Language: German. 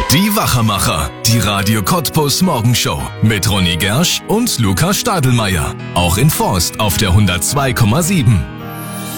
Die Wachermacher, die Radio Cottbus Morgenshow mit Ronny Gersch und Lukas Stadelmeier. Auch in Forst auf der 102,7.